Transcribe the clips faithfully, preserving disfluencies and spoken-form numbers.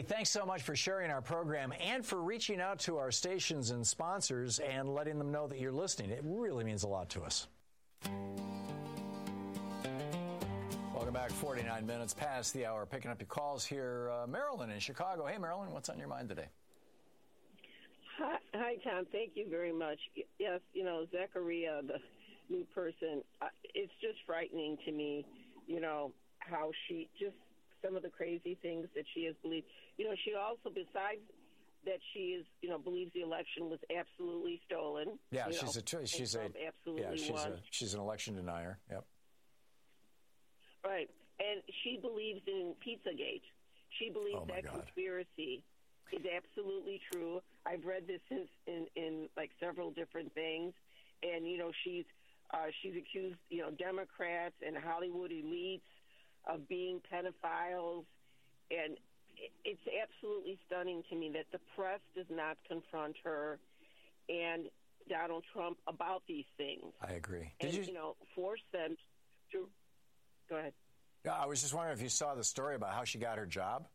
thanks so much for sharing our program and for reaching out to our stations and sponsors and letting them know that you're listening. It really means a lot to us. Welcome back. forty-nine minutes past the hour. Picking up your calls here. Uh, Marilyn in Chicago. Hey, Marilyn, what's on your mind today? Hi, hi, Tom. Thank you very much. Yes, you know, Zachariah, the new person, uh, it's just frightening to me, you know, how she just some of the crazy things that she has believed. You know, she also, besides that she is, you know, believes the election was absolutely stolen. Yeah, you she's know, a she's a absolutely yeah, she's won. a she's an election denier. Yep. Right, and she believes in Pizzagate. She believes Oh, my that God. conspiracy is absolutely true. I've read this in, in in like several different things, and you know she's uh, she's accused you know Democrats and Hollywood elites of being pedophiles, and it's absolutely stunning to me that the press does not confront her and Donald Trump about these things. I agree. And Did you, you know force them to go ahead. Yeah, I was just wondering if you saw the story about how she got her job.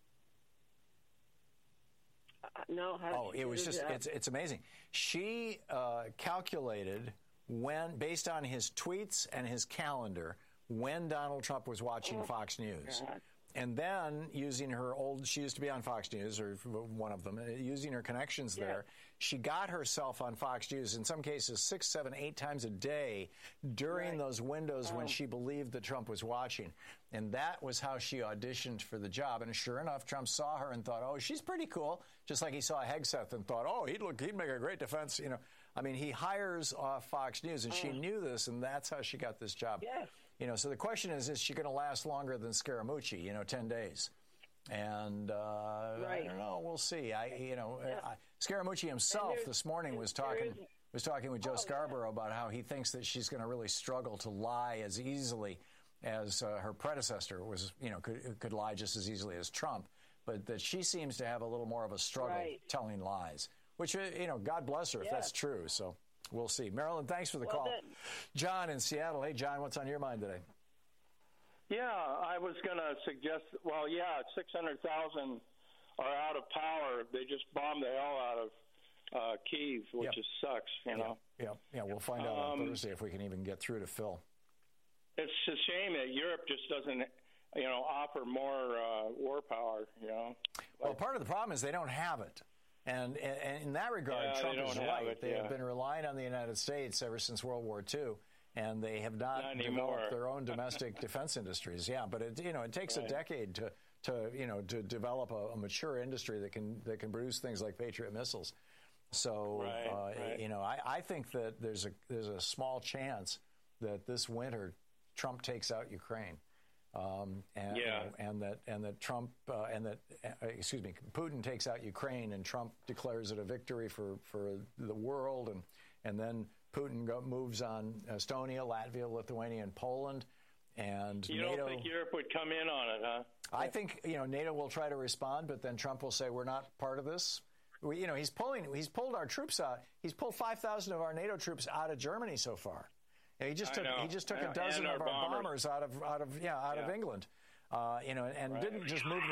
Uh, no, how Oh, it was just, it's it's amazing. She uh, calculated when, based on his tweets and his calendar, when Donald Trump was watching Oh, Fox News. God. And then, using her old, she used to be on Fox News, or one of them, using her connections Yeah. there, she got herself on Fox News, in some cases, six, seven, eight times a day during Right. those windows when Oh. she believed that Trump was watching. And that was how she auditioned for the job. And sure enough, Trump saw her and thought, oh, she's pretty cool. Just like he saw Hegseth and thought, oh, he'd look, he'd make a great defense. You know, I mean, he hires off Fox News, and she Oh. knew this, and that's how she got this job. Yes. You know, so the question is, is she going to last longer than Scaramucci, you know, ten days? And uh, Right. I don't know. We'll see. I, you know, Yeah. I, Scaramucci himself there's- this morning was there talking is- was talking with Joe Oh, yeah. Scarborough about how he thinks that she's going to really struggle to lie as easily as uh, her predecessor was, you know, could could lie just as easily as Trump, but that she seems to have a little more of a struggle Right. telling lies. Which, uh, you know, God bless her if Yeah. that's true. So we'll see. Marilyn, thanks for the Well, call. that- John in Seattle. Hey, John, what's on your mind today? Yeah, I was going to suggest, well, yeah, six hundred thousand are out of power. They just bombed the hell out of uh, Kyiv, which Yep. just sucks, you know. Yeah, yeah, yeah. We'll find out on Um, Thursday if we can even get through to Phil. It's a shame that Europe just doesn't, you know, offer more uh, war power, you know. Well, part of the problem is they don't have it. And, and in that regard, Yeah, they Trump don't is have right. it, They yeah. have been relying on the United States ever since World War Two, and they have not, Not developed anymore. their own domestic defense industries. Yeah, but it, you know, it takes Right. a decade to, to you know to develop a, a mature industry that can that can produce things like Patriot missiles. So Right, uh, right. you know, I, I think that there's a there's a small chance that this winter Trump takes out Ukraine. Um, and, Yeah. you know, and that and that Trump uh, and that uh, excuse me, Putin takes out Ukraine, and Trump declares it a victory for, for the world, and and then Putin go, moves on Estonia, Latvia, Lithuania, and Poland, and You NATO. don't think Europe would come in on it, huh? I think you know NATO will try to respond, but then Trump will say we're not part of this. We, you know, he's pulling. He's pulled our troops out. He's pulled five thousand of our NATO troops out of Germany so far. He just I took know. he just took And a dozen our of our bombers. bombers out of out of yeah out of Yeah. England, uh, you know, and Right. didn't just move them